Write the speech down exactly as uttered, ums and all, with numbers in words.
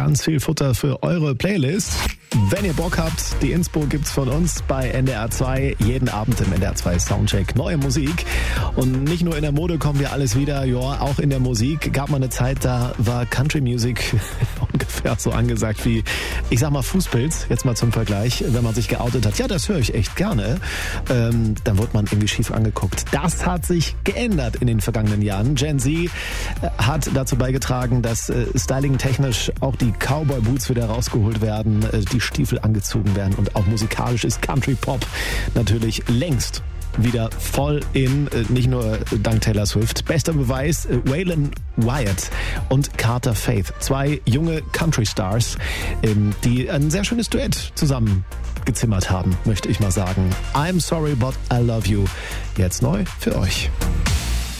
ganz viel Futter für eure Playlist. Wenn ihr Bock habt, die Inspo gibt's von uns bei N D R zwei. Jeden Abend im N D R zwei Soundcheck neue Musik. Und nicht nur in der Mode kommen wir alles wieder, ja, auch in der Musik. Gab mal eine Zeit, da war Country Music ungefähr so angesagt wie, ich sag mal, Fußpilz. Jetzt mal zum Vergleich, wenn man sich geoutet hat. Ja, das höre ich echt gerne. Ähm, dann wird man irgendwie schief angeguckt. Das hat sich geändert in den vergangenen Jahren. Gen Z äh, hat dazu beigetragen, dass äh, styling-technisch auch die Cowboy-Boots wieder rausgeholt werden, äh, die Stiefel angezogen werden und auch musikalisch ist Country Pop natürlich längst wieder voll in, nicht nur dank Taylor Swift. Bester Beweis, Waylon Wyatt und Carter Faith. Zwei junge Country Stars, die ein sehr schönes Duett zusammen gezimmert haben, möchte ich mal sagen. I'm sorry, but I love you. Jetzt neu für euch.